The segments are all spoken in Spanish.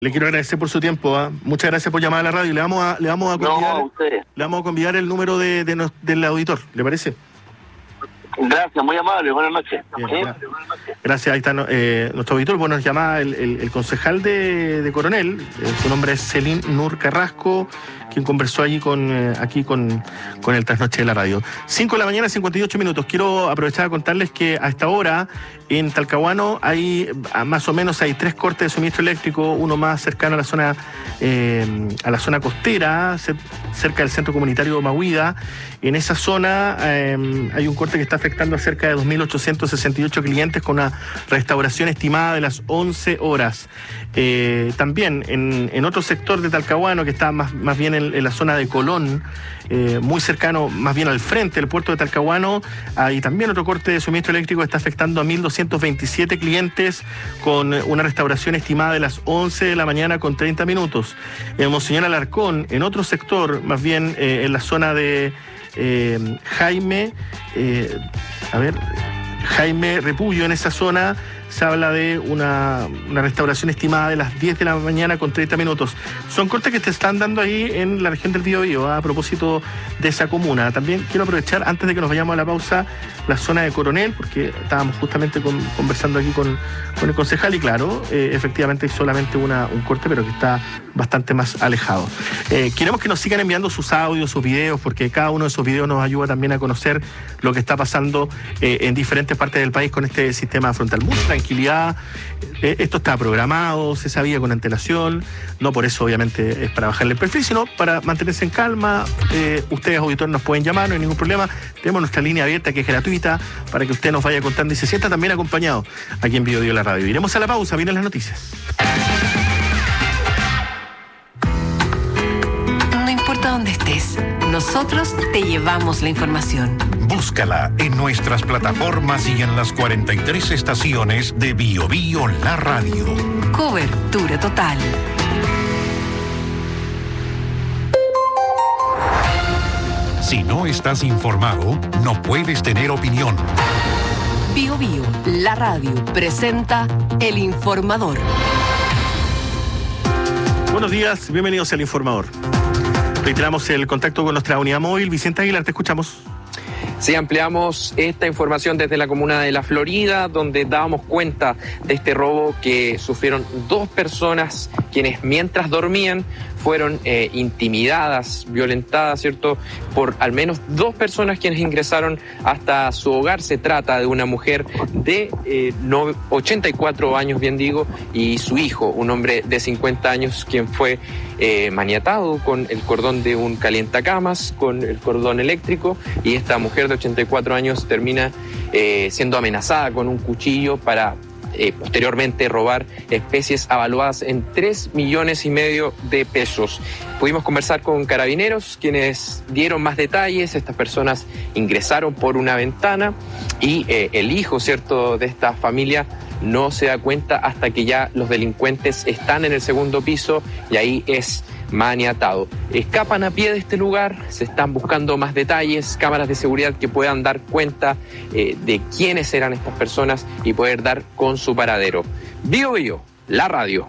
Le quiero agradecer por su tiempo. Muchas gracias por llamar a la radio. Le vamos a convidar el número del auditor. ¿Le parece? Gracias, muy amable. Buenas noches. Bien, gracias. Ahí está nuestro auditor. Bueno, nos llama el concejal de Coronel. Su nombre es Celín Nur Carrasco, quien conversó allí con el Trasnoche de la radio. 5 de la mañana, 58 minutos. Quiero aprovechar a contarles que a esta hora en Talcahuano hay más o menos 3 cortes de suministro eléctrico, uno más cercano a la zona costera, cerca del centro comunitario Mahuida. En esa zona hay un corte que está afectando a cerca de 2.868 clientes con una restauración estimada de las 11 horas. También en otro sector de Talcahuano, que está más bien en la zona de Colón, muy cercano, más bien al frente del puerto de Talcahuano, hay también otro corte de suministro eléctrico que está afectando a 1.227 clientes con una restauración estimada de las 11 de la mañana con 30 minutos. Monseñor Alarcón, en otro sector, más bien en la zona de Jaime Repullo, en esa zona se habla de una restauración estimada de las 10 de la mañana con 30 minutos. Son cortes que te están dando ahí en la región del Biobío, a propósito de esa comuna. También quiero aprovechar, antes de que nos vayamos a la pausa, la zona de Coronel, porque estábamos justamente conversando aquí con el concejal y claro, efectivamente hay solamente un corte, pero que está bastante más alejado. Queremos que nos sigan enviando sus audios, sus videos, porque cada uno de esos videos nos ayuda también a conocer lo que está pasando en diferentes partes del país con este sistema frontal. Mucha tranquilidad, esto está programado, se sabía con antelación, no por eso obviamente es para bajarle el perfil, sino para mantenerse en calma. Ustedes, auditores, nos pueden llamar, no hay ningún problema. Tenemos nuestra línea abierta que es gratuita para que usted nos vaya contando y se sienta también acompañado aquí en Biobío la radio. Iremos a la pausa, vienen las noticias. No importa dónde estés, nosotros te llevamos la información. Búscala en nuestras plataformas y en las 43 estaciones de Biobío la radio. Cobertura total. Si no estás informado, no puedes tener opinión. Biobío la radio presenta El Informador. Buenos días, bienvenidos al Informador. Reiteramos el contacto con nuestra unidad móvil. Vicente Aguilar, te escuchamos. Sí, ampliamos esta información desde la comuna de La Florida, donde dábamos cuenta de este robo que sufrieron 2 personas, quienes mientras dormían fueron intimidadas, violentadas, ¿cierto?, por al menos 2 personas quienes ingresaron hasta su hogar. Se trata de una mujer de 84 años, bien digo, y su hijo, un hombre de 50 años, quien fue maniatado con el cordón de un calientacamas, con el cordón eléctrico, y esta mujer de 84 años termina siendo amenazada con un cuchillo para posteriormente robar especies avaluadas en 3,5 millones de pesos. Pudimos conversar con carabineros, quienes dieron más detalles. Estas personas ingresaron por una ventana y el hijo, ¿cierto?, de esta familia no se da cuenta hasta que ya los delincuentes están en el segundo piso y ahí es maniatado. Escapan a pie de este lugar, se están buscando más detalles, cámaras de seguridad que puedan dar cuenta de quiénes eran estas personas y poder dar con su paradero. Biobío, la radio.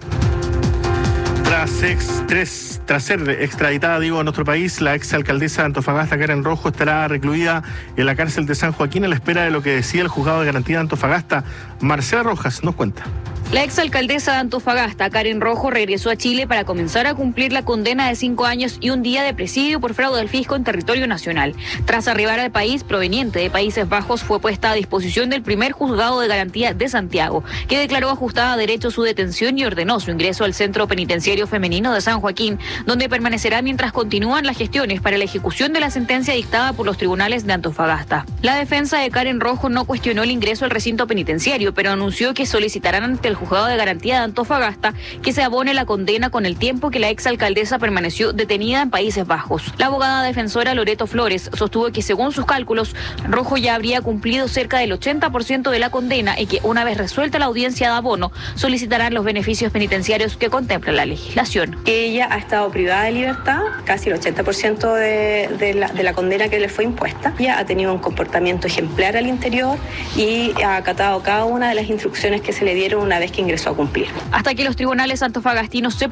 Tras ser extraditada, a nuestro país, la exalcaldesa de Antofagasta, Karen Rojo, estará recluida en la cárcel de San Joaquín a la espera de lo que decía el juzgado de garantía de Antofagasta. Marcela Rojas nos cuenta. La exalcaldesa de Antofagasta, Karen Rojo, regresó a Chile para comenzar a cumplir la condena de 5 años y un día de presidio por fraude al fisco en territorio nacional. Tras arribar al país, proveniente de Países Bajos, fue puesta a disposición del primer juzgado de garantía de Santiago, que declaró ajustada a derecho su detención y ordenó su ingreso al Centro Penitenciario Femenino de San Joaquín, donde permanecerá mientras continúan las gestiones para la ejecución de la sentencia dictada por los tribunales de Antofagasta. La defensa de Karen Rojo no cuestionó el ingreso al recinto penitenciario, pero anunció que solicitarán ante el juzgado de garantía de Antofagasta que se abone la condena con el tiempo que la exalcaldesa permaneció detenida en Países Bajos. La abogada defensora Loreto Flores sostuvo que, según sus cálculos, Rojo ya habría cumplido cerca del 80% de la condena y que, una vez resuelta la audiencia de abono, solicitarán los beneficios penitenciarios que contempla la legislación. Ella ha estado privada de libertad casi el 80% de la condena que le fue impuesta. Ella ha tenido un comportamiento ejemplar al interior y ha acatado cada una de las instrucciones que se le dieron una vez que ingresó a cumplir. Hasta que los tribunales antofagastinos se